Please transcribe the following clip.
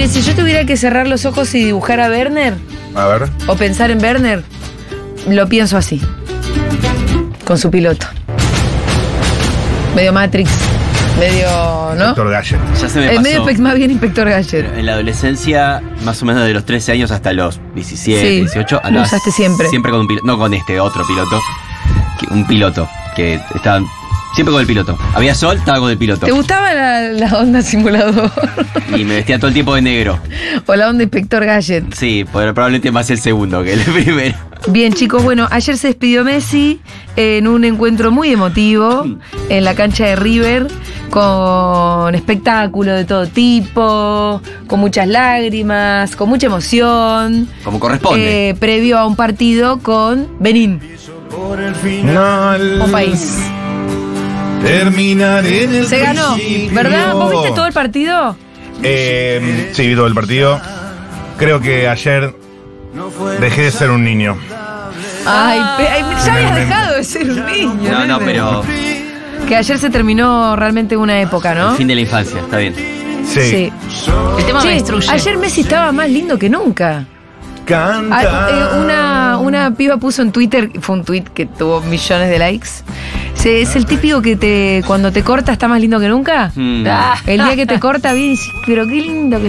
Mire, si yo tuviera que cerrar los ojos y dibujar a Werner, A ver. o pensar en Werner, lo pienso así. Con su piloto. Medio Matrix, medio, ¿no? Doctor Gadget. Ya se me pasó. Medio más bien Inspector Gadget. En la adolescencia, más o menos de los 13 años hasta los 17, Sí, 18, lo usaste siempre. Siempre con un piloto, no con este otro piloto, un piloto que estaba siempre con el piloto. Había sol, estaba con el piloto. ¿Te gustaba la onda simulador? Y me vestía todo el tiempo de negro. ¿O la onda Inspector Gadget? Sí, probablemente más el segundo que el primero. Bien, chicos, bueno, ayer se despidió Messi en un encuentro muy emotivo en la cancha de River, con espectáculo de todo tipo, con muchas lágrimas, con mucha emoción. Como corresponde. Previo a un partido con Benín, un país. Terminar en el Se ganó, principio. ¿verdad? ¿Vos viste todo el partido? Sí, vi todo el partido. Creo que ayer dejé de ser un niño. Ay, ya habías Finalmente. dejado de ser un niño. No, nene. pero Que ayer se terminó realmente una época, ¿no? el fin de la infancia, está bien. Sí. El tema me Che, destruye. ayer Messi estaba más lindo que nunca. Canta. Una piba puso en Twitter, fue un tweet que tuvo millones de likes. Es el típico que cuando te corta está más lindo que nunca. Mm. El día que te corta bien y dices, pero qué lindo que